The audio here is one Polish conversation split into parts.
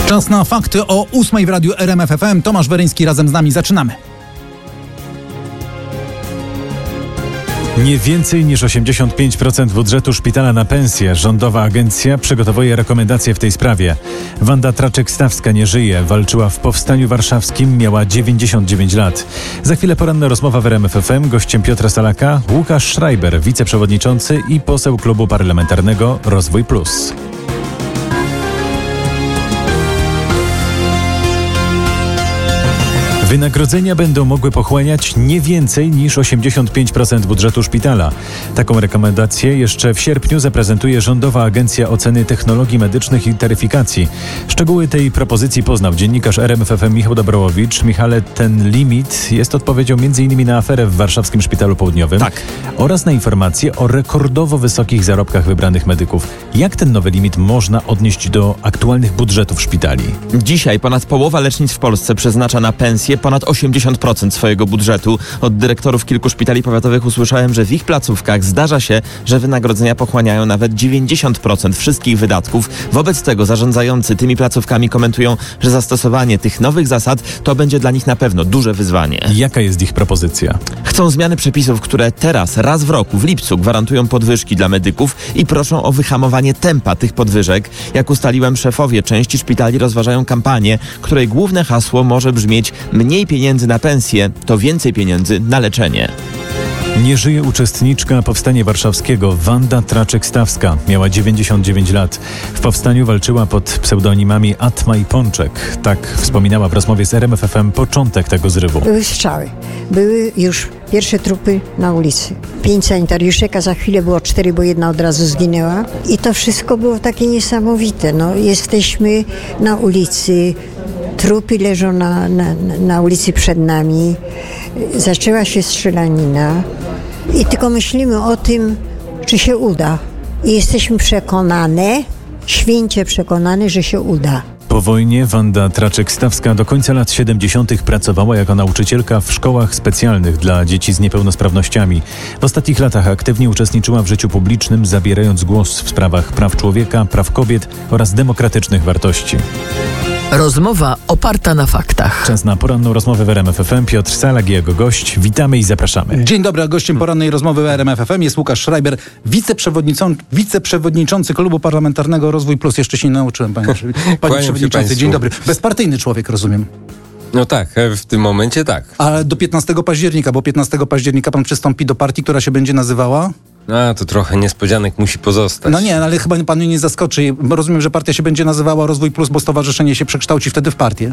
Czas na fakty o 8 w radiu RMF FM. Tomasz Weryński razem z nami. Zaczynamy. Nie więcej niż 85% budżetu szpitala na pensję. Rządowa agencja przygotowuje rekomendacje w tej sprawie. Wanda Traczyk-Stawska nie żyje. Walczyła w Powstaniu Warszawskim. Miała 99 lat. Za chwilę poranna rozmowa w RMF FM. Gościem Piotra Salaka Łukasz Schreiber, wiceprzewodniczący i poseł Klubu Parlamentarnego Rozwój Plus. Wynagrodzenia będą mogły pochłaniać nie więcej niż 85% budżetu szpitala. Taką rekomendację jeszcze w sierpniu zaprezentuje Rządowa Agencja Oceny Technologii Medycznych i Taryfikacji. Szczegóły tej propozycji poznał dziennikarz RMF FM Michał Dobrołowicz. Michale, ten limit jest odpowiedzią m.in. na aferę w warszawskim Szpitalu Południowym oraz na informacje o rekordowo wysokich zarobkach wybranych medyków. Jak ten nowy limit można odnieść do aktualnych budżetów szpitali? Dzisiaj ponad połowa lecznic w Polsce przeznacza na pensję ponad 80% swojego budżetu. Od dyrektorów kilku szpitali powiatowych usłyszałem, że w ich placówkach zdarza się, że wynagrodzenia pochłaniają nawet 90% wszystkich wydatków. Wobec tego zarządzający tymi placówkami komentują, że zastosowanie tych nowych zasad to będzie dla nich na pewno duże wyzwanie. Jaka jest ich propozycja? Chcą zmiany przepisów, które teraz, raz w roku, w lipcu, gwarantują podwyżki dla medyków i proszą o wyhamowanie tempa tych podwyżek. Jak ustaliłem, szefowie części szpitali rozważają kampanię, której główne hasło może brzmieć: mniej pieniędzy na pensję, to więcej pieniędzy na leczenie. Nie żyje uczestniczka Powstania Warszawskiego Wanda Traczyk-Stawska. Miała 99 lat. W powstaniu walczyła pod pseudonimami Atma i Pączek. Tak wspominała w rozmowie z RMF FM początek tego zrywu. Były strzały. Były już pierwsze trupy na ulicy. 5 sanitariuszek, a za chwilę było 4, bo jedna od razu zginęła. I to wszystko było takie niesamowite. Jesteśmy na ulicy. Trupy leżą na ulicy przed nami. Zaczęła się strzelanina i tylko myślimy o tym, czy się uda. I jesteśmy przekonane, święcie przekonane, że się uda. Po wojnie Wanda Traczyk-Stawska do końca lat 70. pracowała jako nauczycielka w szkołach specjalnych dla dzieci z niepełnosprawnościami. W ostatnich latach aktywnie uczestniczyła w życiu publicznym, zabierając głos w sprawach praw człowieka, praw kobiet oraz demokratycznych wartości. Rozmowa oparta na faktach. Czas na poranną rozmowę w RMF FM. Piotr Salak i jego gość. Witamy i zapraszamy. Dzień dobry, a gościem porannej rozmowy w RMF FM jest Łukasz Schreiber, wiceprzewodniczący Klubu Parlamentarnego Rozwój Plus. Jeszcze się nie nauczyłem, panie przewodniczący. Dzień dobry. Bezpartyjny człowiek, rozumiem. No tak, w tym momencie tak. Ale do 15 października, bo 15 października pan przystąpi do partii, która się będzie nazywała? To trochę niespodzianek musi pozostać. No nie, ale chyba pan mnie nie zaskoczy. Rozumiem, że partia się będzie nazywała Rozwój Plus, bo stowarzyszenie się przekształci wtedy w partię.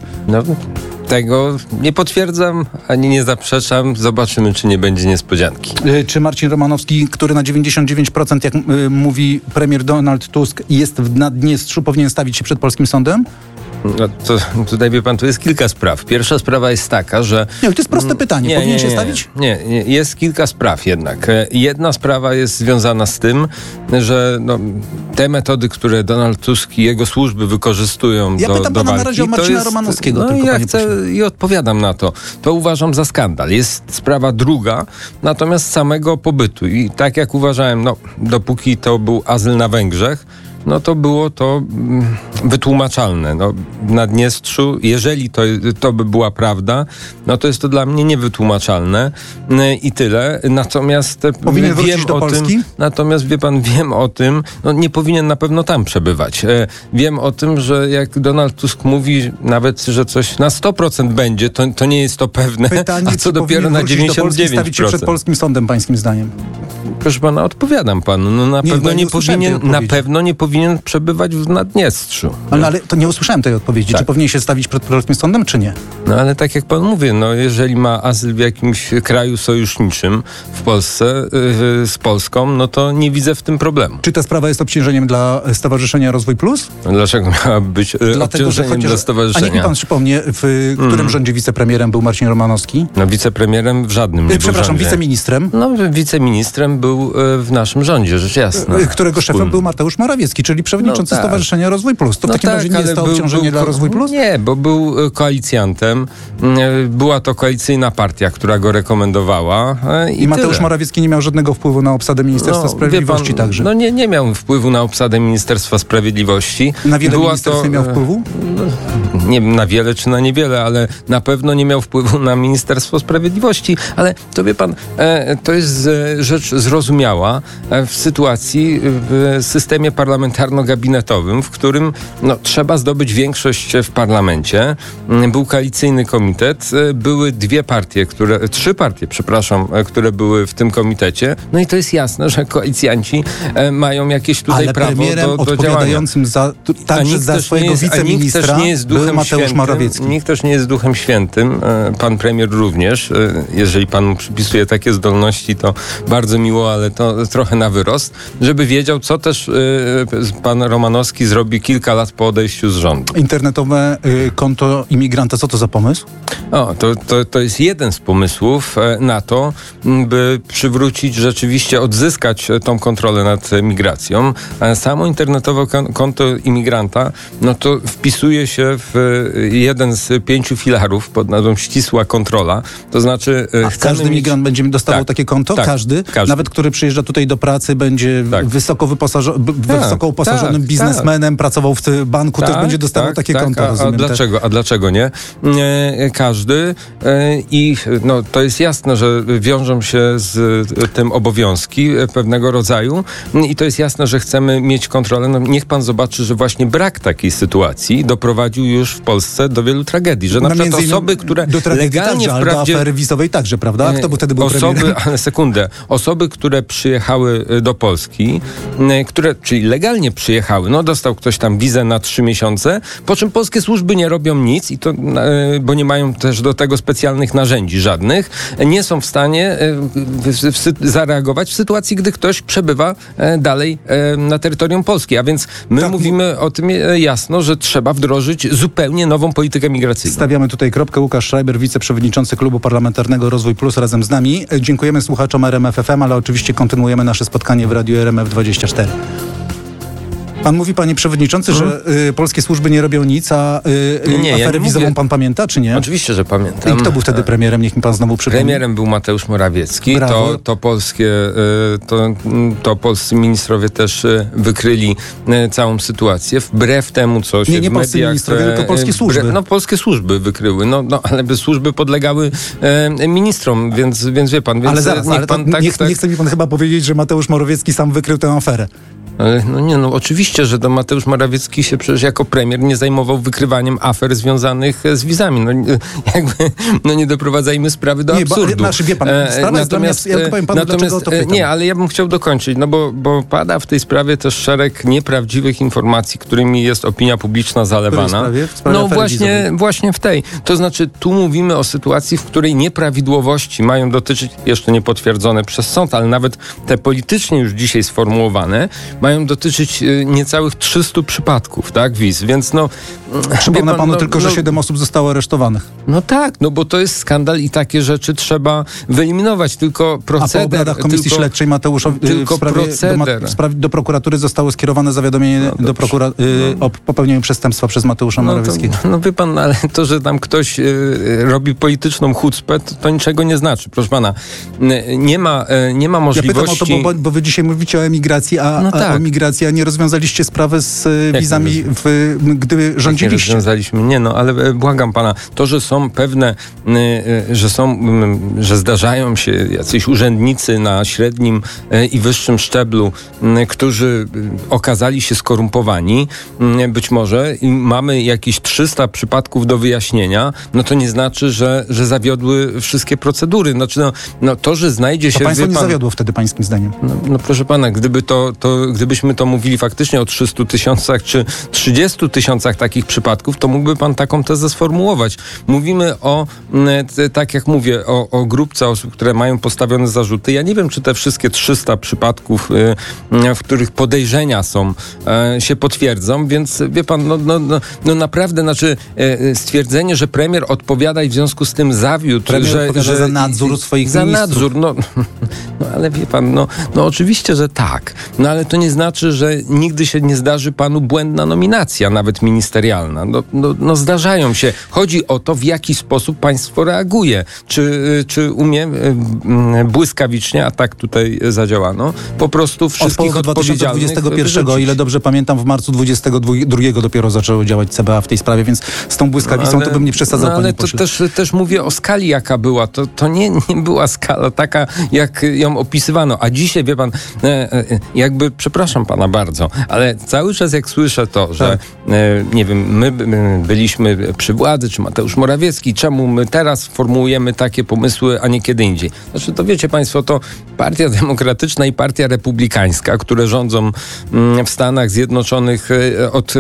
Tego nie potwierdzam, ani nie zaprzeczam. Zobaczymy, czy nie będzie niespodzianki. Czy Marcin Romanowski, który na 99%, jak mówi premier Donald Tusk, jest w Naddniestrzu, powinien stawić się przed polskim sądem? To tutaj wie pan, tu jest kilka spraw. Pierwsza sprawa jest taka, że... Nie, to jest proste pytanie. Powinien się stawić? Nie, jest kilka spraw jednak. Jedna sprawa jest związana z tym, że te metody, które Donald Tusk i jego służby wykorzystują do walki... Ja pytam pana na razie o Marcina Romanowskiego. Ja chcę i odpowiadam na to. To uważam za skandal. Jest sprawa druga, natomiast samego pobytu. I tak jak uważałem, dopóki to był azyl na Węgrzech, to było to wytłumaczalne. W Naddniestrzu, jeżeli to by była prawda, to jest to dla mnie niewytłumaczalne i tyle. Natomiast powinien wrócić do Polski? Natomiast wie pan, wiem o tym, nie powinien na pewno tam przebywać. Wiem o tym, że jak Donald Tusk mówi nawet, że coś na 100% będzie, to nie jest to pewne. Pytanie, a co dopiero na 99%. Stawić się przed polskim sądem, pańskim zdaniem? Proszę pana, odpowiadam panu. Na pewno nie powinien przebywać w Naddniestrzu. Ale to nie usłyszałem tej odpowiedzi. Tak. Czy powinien się stawić przed polskim sądem, czy nie? Ale tak jak pan mówi, jeżeli ma azyl w jakimś kraju sojuszniczym w Polsce, z Polską, to nie widzę w tym problemu. Czy ta sprawa jest obciążeniem dla Stowarzyszenia Rozwój Plus? Dlaczego miałaby być obciążeniem dla stowarzyszenia? A niech mi pan przypomnie, w którym rządzie wicepremierem był Marcin Romanowski? Wicepremierem w żadnym nie Przepraszam, był rządzie. wiceministrem? Wiceministrem był w naszym rządzie, rzecz jasna. Którego szefem był Mateusz Morawiecki. czyli przewodniczący Stowarzyszenia Rozwój Plus. To w takim razie nie jest to obciążenie dla Rozwój Plus? Nie, bo był koalicjantem. Była to koalicyjna partia, która go rekomendowała. I Mateusz Morawiecki nie miał żadnego wpływu na obsadę Ministerstwa Sprawiedliwości także. No nie miał wpływu na obsadę Ministerstwa Sprawiedliwości. Na wiele ministerstw nie miał wpływu? Nie wiem na wiele czy na niewiele, ale na pewno nie miał wpływu na Ministerstwo Sprawiedliwości. Ale to wie pan, to jest rzecz zrozumiała w sytuacji, w systemie parlamentarno-gabinetowym, w którym trzeba zdobyć większość w parlamencie. Był koalicyjny komitet, były trzy partie, które były w tym komitecie. No i to jest jasne, że koalicjanci mają jakieś tutaj prawo do działania. Odpowiadającym także za swojego wiceministra był Mateusz Morawiecki. Nikt też nie jest duchem świętym. Pan premier również. Jeżeli pan mu przypisuje takie zdolności, to bardzo miło, ale to trochę na wyrost, żeby wiedział, co też pan Romanowski zrobi kilka lat po odejściu z rządu. Internetowe konto imigranta, co to za pomysł? To jest jeden z pomysłów na to, by przywrócić, rzeczywiście odzyskać tą kontrolę nad migracją. Samo internetowe konto imigranta, to wpisuje się w jeden z 5 filarów pod nazwą ścisła kontrola. To znaczy każdy migrant będzie dostawał takie konto? Każdy? Nawet który przyjeżdża tutaj do pracy, będzie wysoko uposażonym biznesmenem, pracował w banku, też będzie dostawał takie konto. A dlaczego nie? Każdy i to jest jasne, że wiążą się z tym obowiązki pewnego rodzaju i to jest jasne, że chcemy mieć kontrolę. Niech pan zobaczy, że właśnie brak takiej sytuacji doprowadził już w Polsce do wielu tragedii, że na przykład osoby, które legalnie także, do afery wizowej także, prawda? A kto był wtedy premierem? Ale sekundę. Osoby, które przyjechały do Polski, czyli legalnie przyjechały, dostał ktoś tam wizę na 3 miesiące, po czym polskie służby nie robią nic i to, bo nie mają też do tego specjalnych narzędzi żadnych, nie są w stanie zareagować w sytuacji, gdy ktoś przebywa dalej na terytorium Polski. A więc my mówimy o tym jasno, że trzeba wdrożyć zupełnie nową politykę migracyjną. Stawiamy tutaj kropkę. Łukasz Schreiber, wiceprzewodniczący Klubu Parlamentarnego Rozwój Plus razem z nami. Dziękujemy słuchaczom RMF FM, ale oczywiście kontynuujemy nasze spotkanie w Radiu RMF24. Pan mówi, panie przewodniczący, że polskie służby nie robią nic, a aferę wizową pan pamięta, czy nie? Oczywiście, że pamiętam. I kto był wtedy premierem? Niech mi pan znowu przypomni. Premierem był Mateusz Morawiecki. To polscy ministrowie też wykryli całą sytuację. Wbrew temu, co się nie w polscy mediach... ministrowie, tylko polskie służby. Polskie służby wykryły. Ale by służby podlegały ministrom, więc wie pan... Ale zaraz, nie chce mi pan chyba powiedzieć, że Mateusz Morawiecki sam wykrył tę aferę. Oczywiście, że Mateusz Morawiecki się przecież jako premier nie zajmował wykrywaniem afer związanych z wizami. Nie doprowadzajmy sprawy do absurdu. Wie pan, sprawa jest dla mnie, ja powiem panu, dlaczego to pytam. Nie, ale ja bym chciał dokończyć, bo pada w tej sprawie też szereg nieprawdziwych informacji, którymi jest opinia publiczna zalewana. W sprawie właśnie w tej. To znaczy, tu mówimy o sytuacji, w której nieprawidłowości mają dotyczyć, jeszcze nie potwierdzone przez sąd, ale nawet te politycznie już dzisiaj sformułowane, mają dotyczyć niecałych 300 przypadków, wiz, więc przypomnę panu tylko, że 7 osób zostało aresztowanych. Bo to jest skandal i takie rzeczy trzeba wyeliminować, tylko proceder... A po obradach komisji śledczej Mateuszowi do prokuratury zostało skierowane zawiadomienie o popełnieniu przestępstwa przez Mateusza Morawieckiego. Wie pan, ale to, że tam ktoś robi polityczną chucpę, to niczego nie znaczy. Proszę pana, nie ma możliwości... Ja pytam o to, bo wy dzisiaj mówicie o emigracji, o migracji, a nie rozwiązaliście sprawy z wizami, gdy rządziliście. Nie rozwiązaliśmy. Ale błagam pana, to, że są pewne, że zdarzają się jacyś urzędnicy na średnim i wyższym szczeblu, którzy okazali się skorumpowani, być może i mamy jakieś 300 przypadków do wyjaśnienia, to nie znaczy, że zawiodły wszystkie procedury. Znaczy, to, że znajdzie się... To państwo nie zawiodło wtedy, pańskim zdaniem? Proszę pana, gdybyśmy to mówili faktycznie o 300 tysiącach czy 30 tysiącach takich przypadków, to mógłby pan taką tezę sformułować. Mówimy tak jak mówię, o grupce osób, które mają postawione zarzuty. Ja nie wiem, czy te wszystkie 300 przypadków, w których podejrzenia są, się potwierdzą, więc wie pan, naprawdę, stwierdzenie, że premier odpowiada i w związku z tym zawiódł, że za nadzór swoich za ministrów. nadzór, No ale wie pan, no oczywiście, że tak. No ale to nie znaczy, że nigdy się nie zdarzy panu błędna nominacja, nawet ministerialna. No zdarzają się. Chodzi o to, w jaki sposób państwo reaguje. Czy umie błyskawicznie, a tak tutaj zadziałano, po prostu wszystkich od odpowiedzialnych 2021, o ile dobrze pamiętam, w marcu 2022 dopiero zaczęło działać CBA w tej sprawie, więc z tą błyskawicą to bym nie przesadzał, panie ale pośle. to też mówię o skali, jaka była. To nie była skala taka, jak ją opisywano. A dzisiaj, wie pan, jakby, przepraszam pana bardzo, ale cały czas jak słyszę to, że nie wiem, my byliśmy przy władzy, czy Mateusz Morawiecki, czemu my teraz formułujemy takie pomysły, a nie kiedy indziej. Znaczy, to wiecie państwo, to Partia Demokratyczna i Partia Republikańska, które rządzą w Stanach Zjednoczonych od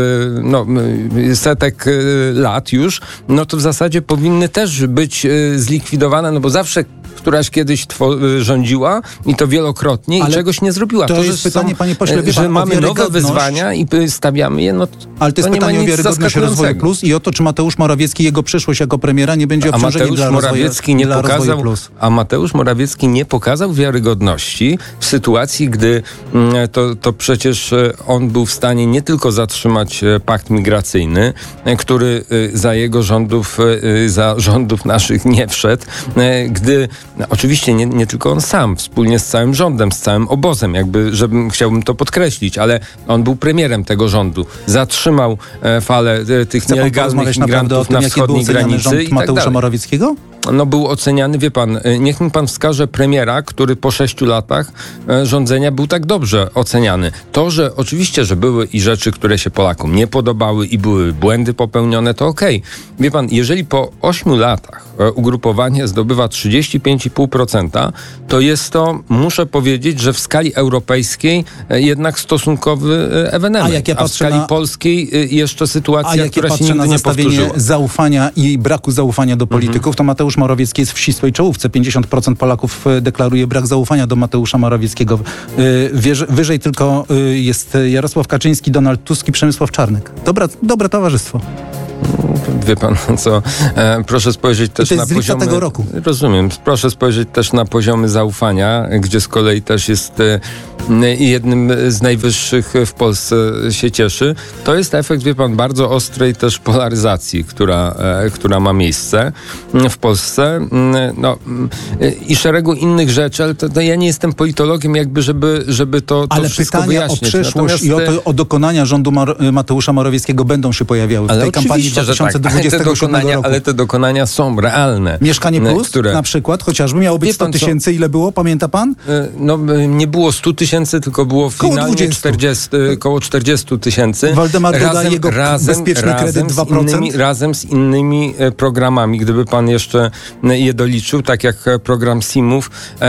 setek lat już, no to w zasadzie powinny też być zlikwidowane, no bo zawsze któraś kiedyś rządziła i to wielokrotnie i czegoś nie zrobiła. To jest pytanie, panie pośle, wie pan, że mamy nowe wyzwania i stawiamy je, no ale to jest pytanie o wiarygodność Rozwoju Plus i o to, czy Mateusz Morawiecki i jego przyszłość jako premiera nie będzie obciążeniem dla Rozwoju Plus. A Mateusz Morawiecki nie pokazał wiarygodności w sytuacji, gdy to przecież on był w stanie nie tylko zatrzymać pakt migracyjny, który za jego rządów, za rządów naszych nie wszedł, gdy oczywiście nie tylko on sam, wspólnie z całym rządem, z całym obozem, chciałbym to podkreślić, ale on był premierem tego rządu. Zatrzymał falę tych nielegalnych migrantów na wschodniej granicy i tak Mateusza dalej. Morawieckiego? No był oceniany, wie pan, niech mi pan wskaże premiera, który po 6 latach rządzenia był tak dobrze oceniany. To, że oczywiście, że były i rzeczy, które się Polakom nie podobały i były błędy popełnione, to okej. Wie pan, jeżeli po 8 latach ugrupowanie zdobywa 35,5%, to jest to, muszę powiedzieć, że w skali europejskiej jednak stosunkowy ewenement. A w skali polskiej jeszcze sytuacja, która się nigdy nie powtórzyła. Zaufania i braku zaufania do polityków, to Mateusz Morawiecki jest w ścisłej czołówce. 50% Polaków deklaruje brak zaufania do Mateusza Morawieckiego. Wyżej tylko jest Jarosław Kaczyński, Donald Tusk i Przemysław Czarnek. Dobre towarzystwo. Wie pan co, proszę spojrzeć też na poziomy... tego roku. Rozumiem. Proszę spojrzeć też na poziomy zaufania, gdzie z kolei też jest jednym z najwyższych w Polsce się cieszy. To jest efekt, wie pan, bardzo ostrej też polaryzacji, która ma miejsce w Polsce. I szeregu innych rzeczy, ale to ja nie jestem politologiem, żeby to wszystko wyjaśnić. Ale pytania o przyszłość i o dokonania rządu Mateusza Morawieckiego będą się pojawiały w tej kampanii 2027 roku. Ale te dokonania są realne. Mieszkanie Plus na przykład, chociażby miało być 100 tysięcy. Ile było, pamięta pan? Nie było 100 tysięcy, tylko było finalnie koło 40 tysięcy. Waldemar Duda i jego bezpieczny kredyt 2%. Razem z innymi programami, gdyby pan jeszcze je doliczył, tak jak program SIM-ów,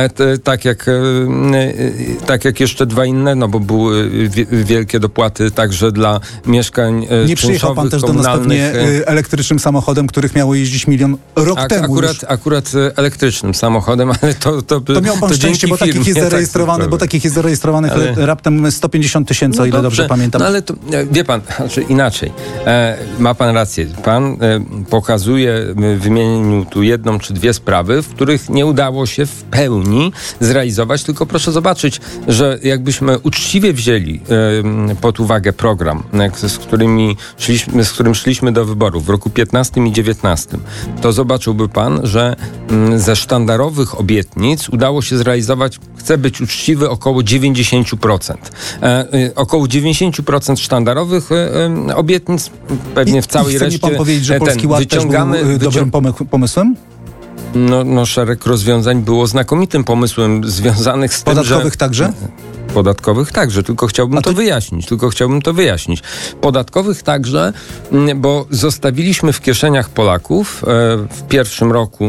tak jak jeszcze dwa inne, no bo były wielkie dopłaty także dla mieszkań nie przyjechał pan też do nas pewnie elektrycznym samochodem, których miało jeździć 1 000 000 rok temu. Akurat elektrycznym samochodem, ale to miał pan szczęście, bo takich jest zarejestrowanych, raptem 150 tysięcy, o ile dobrze pamiętam. No ale to, wie pan, inaczej. Ma pan rację. Pan pokazuje, wymienił tu jedną czy dwie sprawy, w których nie udało się w pełni zrealizować, tylko proszę zobaczyć, że jakbyśmy uczciwie wzięli pod uwagę program, z którym szliśmy do wyborów w roku 15 i 19, to zobaczyłby pan, że ze sztandarowych obietnic udało się zrealizować, chcę być uczciwy, około 90%. Około 90% sztandarowych obietnic, pewnie w całej reszcie. Chce mi pan powiedzieć, że Polski Ład też był dobrym pomysłem? No, szereg rozwiązań było znakomitym pomysłem związanych z tym, że... Podatkowych także? Podatkowych także, tylko chciałbym to wyjaśnić. Podatkowych także, bo zostawiliśmy w kieszeniach Polaków w pierwszym roku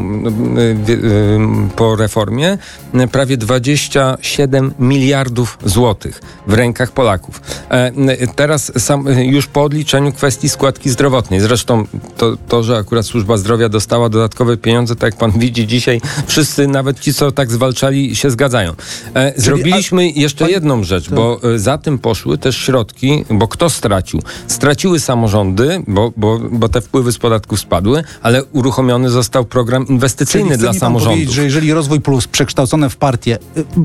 po reformie prawie 27 miliardów złotych w rękach Polaków. Teraz już po odliczeniu kwestii składki zdrowotnej, zresztą to, że akurat służba zdrowia dostała dodatkowe pieniądze, tak jak pan widzi dzisiaj, wszyscy, nawet ci, co tak zwalczali, się zgadzają. Zrobiliśmy jeszcze jedną rzecz, bo za tym poszły też środki, bo kto stracił? Straciły samorządy, bo te wpływy z podatków spadły, ale uruchomiony został program inwestycyjny dla samorządów. Że jeżeli Rozwój Plus przekształcone w partię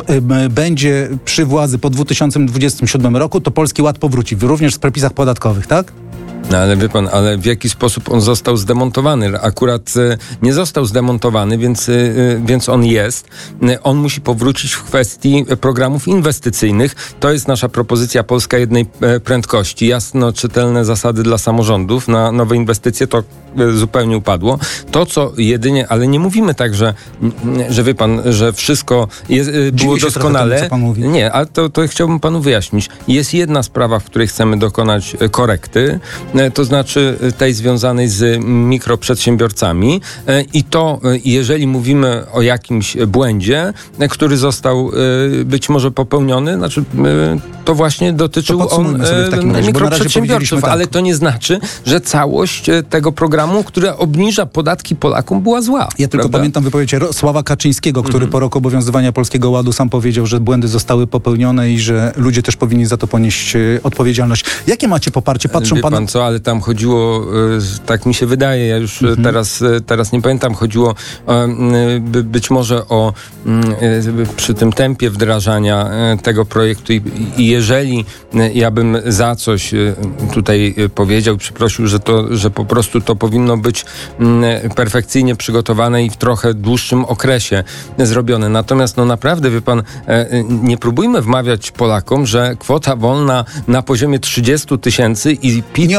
będzie przy władzy po 2027 roku, to Polski Ład powróci, również w przepisach podatkowych, tak? No ale wie pan, ale w jaki sposób on został zdemontowany? Akurat nie został zdemontowany, więc on jest. On musi powrócić w kwestii programów inwestycyjnych. To jest nasza propozycja Polska jednej prędkości. Jasno czytelne zasady dla samorządów na nowe inwestycje, to zupełnie upadło. To, co jedynie, ale nie mówimy tak, że wie pan, że wszystko było doskonale. Temu, co pan mówi. Nie, ale to chciałbym panu wyjaśnić. Jest jedna sprawa, w której chcemy dokonać korekty, to znaczy tej związanej z mikroprzedsiębiorcami i to, jeżeli mówimy o jakimś błędzie, który został być może popełniony, znaczy to właśnie dotyczył on mikroprzedsiębiorców, ale to nie znaczy, że całość tego programu, który obniża podatki Polakom, była zła. Ja tylko pamiętam wypowiedź Sława Kaczyńskiego, który po roku obowiązywania Polskiego Ładu sam powiedział, że błędy zostały popełnione i że ludzie też powinni za to ponieść odpowiedzialność. Jakie macie poparcie? Patrzą Wie pan co, ale tam chodziło, tak mi się wydaje, ja już teraz nie pamiętam, chodziło być może o przy tym tempie wdrażania tego projektu i jeżeli ja bym za coś tutaj powiedział, przeprosił, że po prostu to powinno być perfekcyjnie przygotowane i w trochę dłuższym okresie zrobione. Natomiast naprawdę, wie pan, nie próbujmy wmawiać Polakom, że kwota wolna na poziomie 30 000 i PIT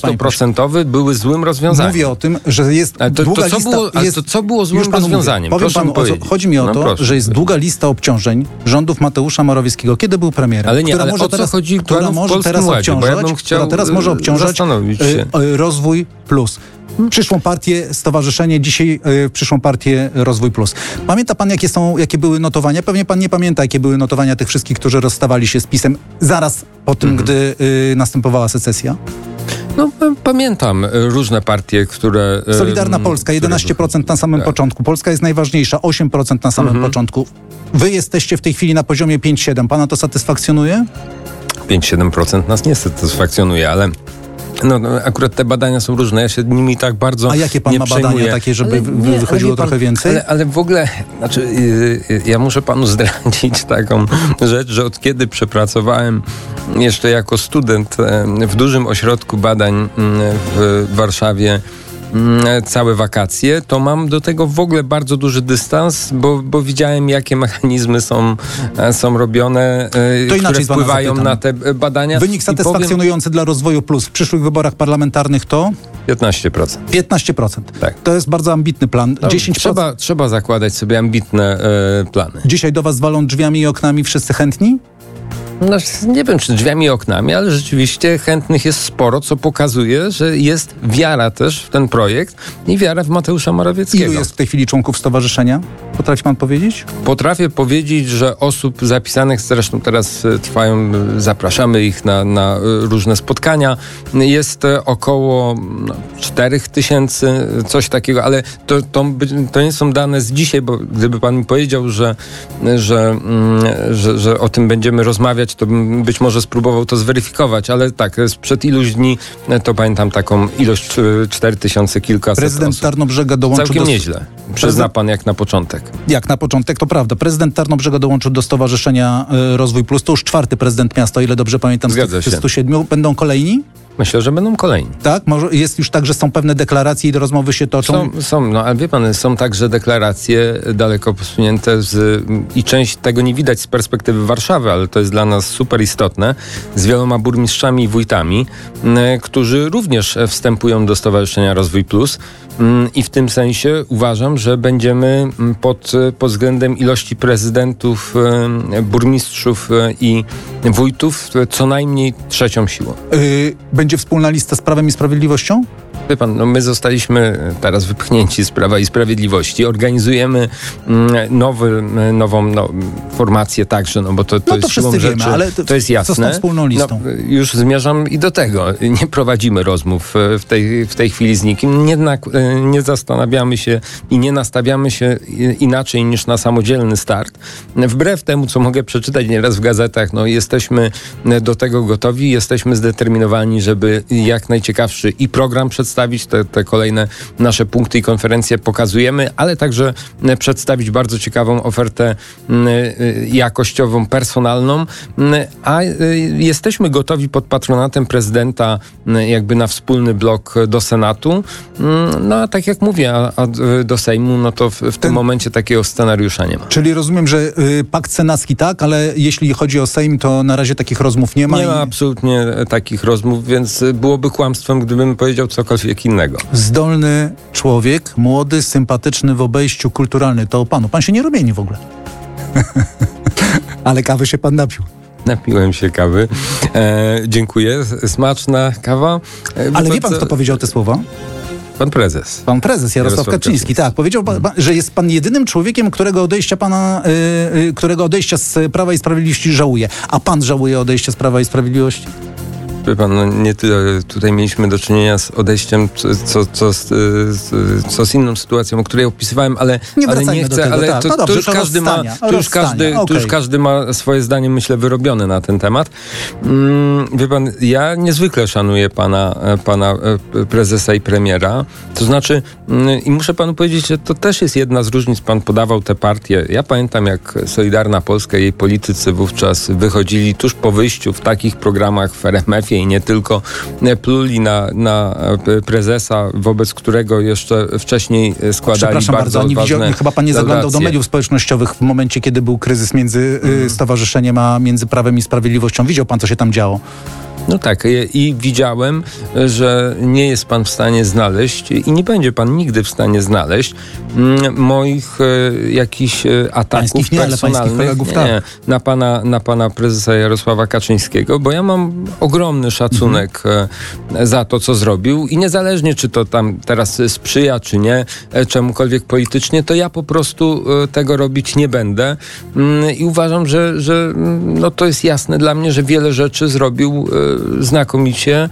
12% były złym rozwiązaniem. Mówię o tym, że jest długa lista... To co było złym rozwiązaniem? Powiem panu, chodzi mi o to, że jest długa lista obciążeń rządów Mateusza Morawieckiego, kiedy był premierem, która może teraz obciążać Rozwój Plus. Przyszłą partię, stowarzyszenie, dzisiaj przyszłą partię Rozwój Plus. Pamięta pan, jakie były notowania? Pewnie pan nie pamięta, jakie były notowania tych wszystkich, którzy rozstawali się z PiS-em zaraz po tym, gdy następowała secesja? No, pamiętam różne partie, które... Solidarna Polska, 11% na samym początku. Polska jest najważniejsza, 8% na samym początku. Wy jesteście w tej chwili na poziomie 5-7. Pana to satysfakcjonuje? 5-7% nas nie satysfakcjonuje, ale... akurat te badania są różne, ja się nimi tak bardzo. A jakie pan ma badania takie, żeby wychodziło trochę więcej? Ale w ogóle, ja muszę panu zdradzić taką rzecz, że od kiedy przepracowałem jeszcze jako student w dużym ośrodku badań w Warszawie całe wakacje, to mam do tego w ogóle bardzo duży dystans, bo widziałem, jakie mechanizmy są robione, które wpływają na te badania. Wynik satysfakcjonujący dla Rozwoju Plus w przyszłych wyborach parlamentarnych to? 15%. 15%. Tak. To jest bardzo ambitny plan. 10%. Trzeba zakładać sobie ambitne plany. Dzisiaj do was walą drzwiami i oknami wszyscy chętni? Nie wiem, czy drzwiami i oknami, ale rzeczywiście chętnych jest sporo, co pokazuje, że jest wiara też w ten projekt i wiara w Mateusza Morawieckiego. Ilu jest w tej chwili członków stowarzyszenia? Potrafi pan powiedzieć? Potrafię powiedzieć, że osób zapisanych, zresztą teraz trwają, zapraszamy ich na różne spotkania, jest około 4000, coś takiego, ale to nie są dane z dzisiaj, bo gdyby pan mi powiedział, że o tym będziemy rozmawiać, to bym być może spróbował to zweryfikować, ale tak, sprzed iluś dni to pamiętam taką ilość 4000 kilkaset Prezydent osób. Tarnobrzega dołączył Całkiem nieźle. Przyzna pan jak na początek. Jak na początek, to prawda. Prezydent Tarnobrzega dołączył do Stowarzyszenia Rozwój Plus. To już 4. prezydent miasta, o ile dobrze pamiętam, z 107. Będą kolejni? Myślę, że będą kolejni. Tak? Może jest już tak, że są pewne deklaracje i rozmowy się toczą? Są, ale wie pan, są także deklaracje daleko posunięte i część tego nie widać z perspektywy Warszawy, ale to jest dla nas super istotne, z wieloma burmistrzami i wójtami, którzy również wstępują do Stowarzyszenia Rozwój Plus. I w tym sensie uważam, że będziemy pod względem ilości prezydentów, burmistrzów i wójtów co najmniej trzecią siłą. Będzie wspólna lista z Prawem i Sprawiedliwością? Wie pan, no my zostaliśmy teraz wypchnięci z Prawa i Sprawiedliwości. Organizujemy nową formację także, bo to jest siłą wszyscy rzeczy, wiemy, ale to jest jasne. Co z tą wspólną listą? Już zmierzam i do tego. Nie prowadzimy rozmów w tej chwili z nikim. Nie zastanawiamy się i nie nastawiamy się inaczej niż na samodzielny start. Wbrew temu, co mogę przeczytać nieraz w gazetach, jesteśmy do tego gotowi, jesteśmy zdeterminowani, żeby jak najciekawszy i program przedstawić, te kolejne nasze punkty i konferencje pokazujemy, ale także przedstawić bardzo ciekawą ofertę jakościową, personalną, a jesteśmy gotowi pod patronatem prezydenta jakby na wspólny blok do Senatu. A tak jak mówię, a do Sejmu, to w tym momencie takiego scenariusza nie ma. Czyli rozumiem, że pakt senacki tak, ale jeśli chodzi o Sejm, to na razie takich rozmów nie ma. Nie ma absolutnie takich rozmów, więc byłoby kłamstwem, gdybym powiedział cokolwiek innego. Zdolny człowiek, młody, sympatyczny w obejściu kulturalny. To o panu. Pan się nie rumieni w ogóle. Ale kawy się pan napił. Napiłem się kawy. Dziękuję. Smaczna kawa. Ale wie pan, kto powiedział te słowa? Pan prezes. Pan prezes Jarosław Kaczyński, tak. Powiedział pan, że jest pan jedynym człowiekiem, którego odejścia z Prawa i Sprawiedliwości żałuje. A pan żałuje odejścia z Prawa i Sprawiedliwości? Wie pan, nie tyle tutaj mieliśmy do czynienia z odejściem, co z inną sytuacją, o której opisywałem, ale nie chcę, ale tak. To już każdy ma swoje zdanie, myślę, wyrobione na ten temat. Wie pan, ja niezwykle szanuję pana prezesa i premiera, to znaczy i muszę panu powiedzieć, że to też jest jedna z różnic, pan podawał te partie. Ja pamiętam, jak Solidarna Polska i jej politycy wówczas wychodzili tuż po wyjściu w takich programach w RMF-ie i nie tylko, pluli na prezesa, wobec którego jeszcze wcześniej składali bardzo odważne... Chyba pan nie zaglądał do mediów społecznościowych w momencie, kiedy był kryzys między stowarzyszeniem a między Prawem i Sprawiedliwością. Widział pan, co się tam działo? No tak, i widziałem, że nie jest pan w stanie znaleźć i nie będzie pan nigdy w stanie znaleźć moich jakichś ataków personalnych na pana prezesa Jarosława Kaczyńskiego, bo ja mam ogromny szacunek za to, co zrobił i niezależnie, czy to tam teraz sprzyja, czy nie, czemukolwiek politycznie, to ja po prostu tego robić nie będę i uważam, że to jest jasne dla mnie, że wiele rzeczy zrobił znakomicie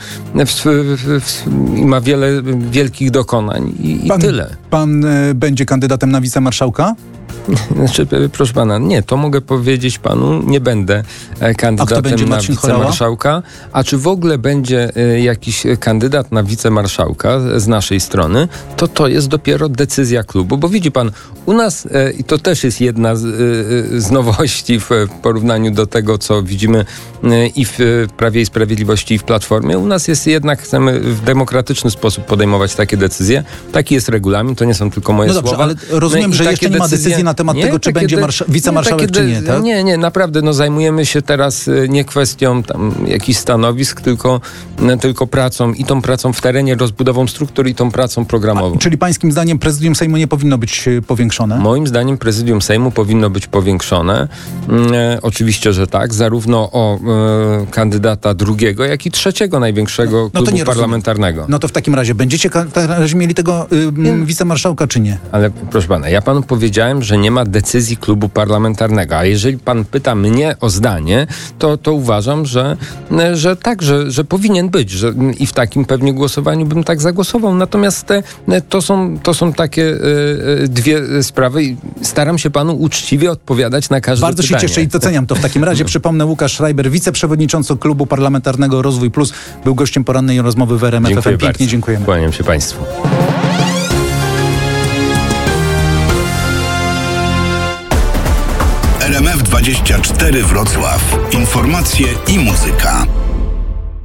i ma wiele wielkich dokonań i tyle. Pan będzie kandydatem na wicemarszałka? Znaczy, proszę pana, nie, to mogę powiedzieć panu, nie będę kandydatem na wicemarszałka. A czy w ogóle będzie jakiś kandydat na wicemarszałka z naszej strony, to jest dopiero decyzja klubu, bo widzi pan, u nas, i to też jest jedna z nowości w porównaniu do tego, co widzimy i w Prawie i Sprawiedliwości, i w Platformie, u nas jest jednak, chcemy w demokratyczny sposób podejmować takie decyzje. Taki jest regulamin, to nie są tylko moje słowa. Ale rozumiem, że jeszcze nie ma decyzji na temat tego, czy będzie wicemarszałek, czy nie, tak? Nie, naprawdę, zajmujemy się teraz nie kwestią tam jakichś stanowisk, tylko pracą i tą pracą w terenie, rozbudową struktur i tą pracą programową. Czyli pańskim zdaniem prezydium Sejmu nie powinno być powiększone? Moim zdaniem prezydium Sejmu powinno być powiększone. Oczywiście, że tak. Zarówno o kandydata drugiego, jak i trzeciego największego klubu parlamentarnego. No to w takim razie będziecie mieli tego wicemarszałka, czy nie? Ale proszę pana, ja panu powiedziałem, że nie ma decyzji klubu parlamentarnego, a jeżeli pan pyta mnie o zdanie, to uważam, że tak, że powinien być, i w takim pewnie głosowaniu bym tak zagłosował. Natomiast to są takie dwie sprawy i staram się panu uczciwie odpowiadać na każde pytanie. Bardzo się cieszę i doceniam to. W takim razie przypomnę, Łukasz Schreiber, wiceprzewodniczący Klubu Parlamentarnego Rozwój Plus, był gościem porannej rozmowy w RMF FM. Pięknie dziękujemy. Kłaniam się państwu. RMF 24 Wrocław. Informacje i muzyka.